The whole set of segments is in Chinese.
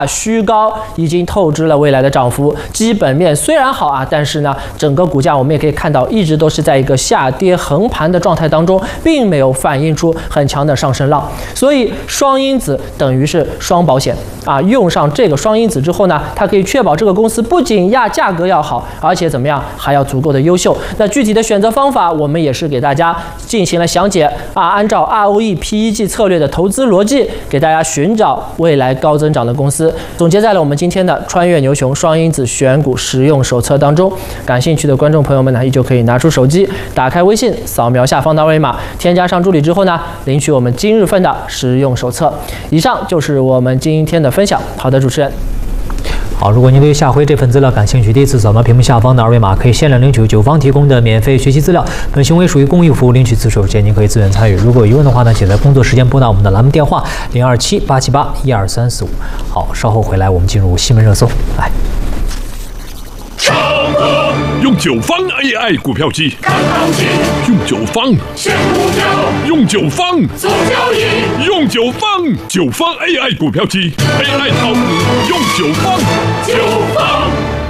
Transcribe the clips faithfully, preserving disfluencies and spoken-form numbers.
虚高已经透支了未来的涨幅，基本面虽然好啊，但是呢，整个股价我们也可以看到，一直都是在一个下跌横盘的状态当中，并没有反映出很强的上升浪。所以双因子等于是双保险啊，用上这个双因子之后呢，它可以确保这个公司不仅压价格要好，而且怎么样还要足够的优秀。那具体的选择方法，我们也是给大家进行了详解啊，按照 R O E P E G 策略的投资逻辑，给大家寻找未来高增长的公司。总结在了我们今天的穿越牛熊双因子选股实用手册当中。感兴趣的观众朋友们呢，依旧可以拿出手机，打开微信，扫描下方的二维码，添加上助理之后呢，领取我们今日份的实用手册。以上就是我们今天的分享。好的，主持人。 好，如果您对下回这份资料感兴趣，第一次扫描屏幕下方的二维码，可以限量领取九方提供的免费学习资料。本行为属于公益服务，领取次数有限，您可以自愿参与。如果有疑问的话呢，请在工作时间拨打我们的栏目电话零二七八七八一二三四五。好，稍后回来我们进入新闻热搜。来， 用九方 A I 股票机，看行情；用九方选股票，用九方做交易；用九方九方 A I 股票机 ，A I 炒股用九方，九方。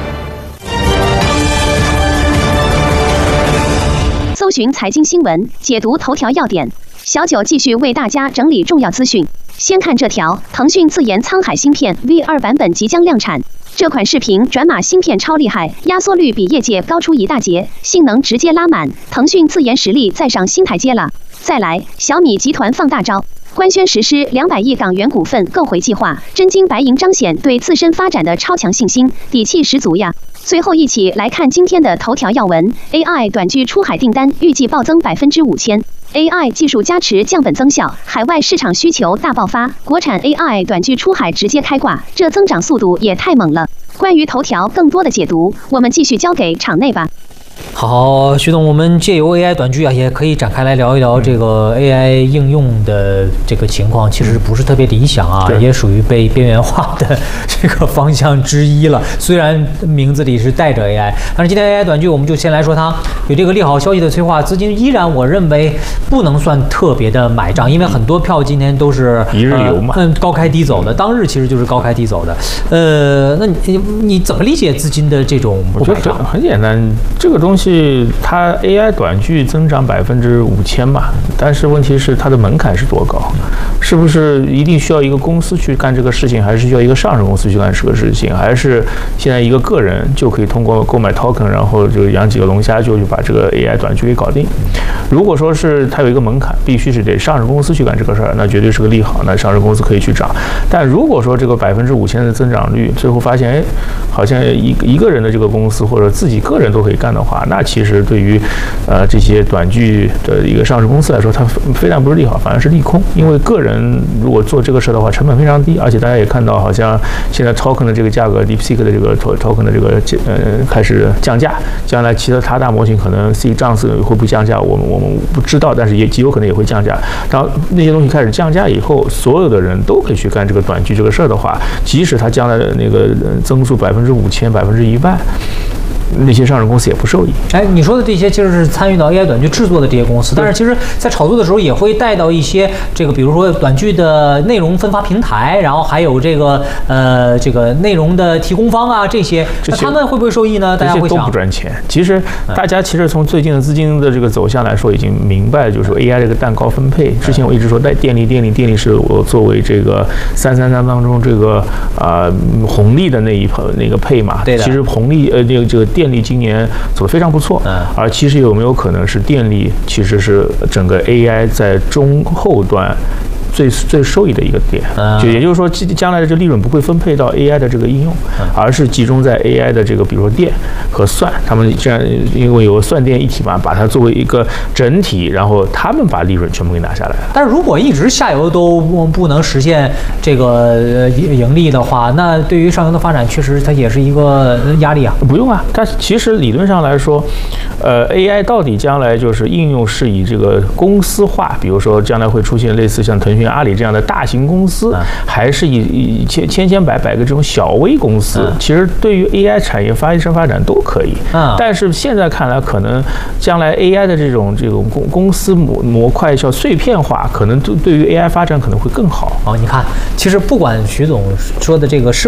搜寻财经新闻，解读头条要点。小九继续为大家整理重要资讯。先看这条：腾讯自研沧海芯片 V 二 版本即将量产。这款视频转码芯片超厉害，压缩率比业界高出一大截，性能直接拉满，腾讯自研实力再上新台阶了。再来，小米集团放大招，官宣实施两百亿港元股份购回计划，真金白银彰显对自身发展的超强信心，底气十足呀。最后一起来看今天的头条要闻 ：A I 短剧出海订单预计暴增百分之五千。A I 技术加持降本增效，海外市场需求大爆发，国产 A I 短剧出海直接开挂，这增长速度也太猛了。关于头条更多的解读，我们继续交给场内吧。 好，徐总，我们借由 A I 短剧啊，也可以展开来聊一聊这个 A I 应用的这个情况，其实不是特别理想啊，也属于被边缘化的这个方向之一了。虽然名字里是带着 A I， 但是今天 A I 短剧我们就先来说它有这个利好消息的催化，资金依然我认为不能算特别的买账，因为很多票今天都是一日游嘛， 嗯、呃，高开低走的，当日其实就是高开低走的。呃，那你你怎么理解资金的这种不买账？ 很简单，这个东西。它 A I 短剧增长百分之五千嘛，但是问题是它的门槛是多高？是不是一定需要一个公司去干这个事情，还是需要一个上市公司去干这个事情，还是现在一个个人就可以通过购买 token， 然后就养几个龙虾就去把这个 A I 短剧给搞定？如果说是它有一个门槛，必须是得上市公司去干这个事儿，那绝对是个利好，那上市公司可以去涨。但如果说这个百分之五千的增长率，最后发现，哎，好像一一个人的这个公司或者自己个人都可以干的话，那其实对于呃这些短剧的一个上市公司来说，它非但不是利好，反而是利空。因为个人如果做这个事的话，成本非常低，而且大家也看到，好像现在 token 的这个价格 ，DeepSeek 的这个 token 的这个呃开始降价，将来其他大模型可能 C 账次会不会降价，我们我们不知道，但是也极有可能也会降价。当那些东西开始降价以后，所有的人都可以去干这个短剧这个事儿的话，即使它将来的那个增速百分之五千、百分之一万。那些上市公司也不受益。 哎，你说的这些其实是参与到 A I 短剧制作的这些公司，但是其实在炒作的时候也会带到一些这个，比如说短剧的内容分发平台，然后还有这个呃这个内容的提供方啊这些，那他们会不会受益呢？大家会想， 这些都不赚钱。其实大家其实从最近的资金的这个走向来说，已经明白就是 A I 这个蛋糕分配。之前我一直说，在电力电力电力是我作为这个三三三当中这个啊、呃、红利的那一那个配嘛。 对的。 其实红利呃这个这个电力今年走得非常不错，嗯，而其实有没有可能是电力其实是整个 A I 在中后端最最受益的一个点，就也就是说，将来的这利润不会分配到 A I 的这个应用，而是集中在 A I 的这个，比如说电和算，他们这样因为有算电一体嘛，把它作为一个整体，然后他们把利润全部给拿下来了。 但是如果一直下游都不能实现这个盈利的话，那对于上游的发展确实它也是一个压力啊。 不用啊，但其实理论上来说，呃 ，A I 到底将来就是应用是以这个公司化，比如说将来会出现类似像腾讯、阿里这样的大型公司，还是以以千千千百百个这种小微公司，其实对于 A I 产业发生发展都可以。但是现在看来，可能将来 A I 的这种这种公公司模模块叫碎片化，可能对对于 A I 发展可能会更好。 哦，你看，其实不管徐总说的这个是。